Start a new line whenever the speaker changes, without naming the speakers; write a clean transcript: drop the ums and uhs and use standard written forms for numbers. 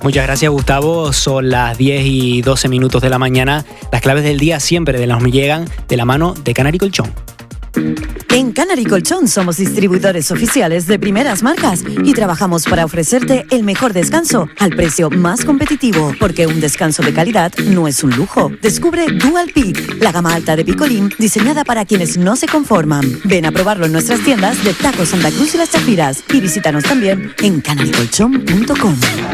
Muchas gracias, Gustavo. Son las 10:12 de la mañana. Las claves del día siempre nos llegan de la mano de Canary Colchón.
En Canary Colchón somos distribuidores oficiales de primeras marcas y trabajamos para ofrecerte el mejor descanso al precio más competitivo, porque un descanso de calidad no es un lujo. Descubre Dual Peak, la gama alta de picolín diseñada para quienes no se conforman. Ven a probarlo en nuestras tiendas de Taco Santa Cruz y Las Chafiras y visítanos también en canarycolchón.com.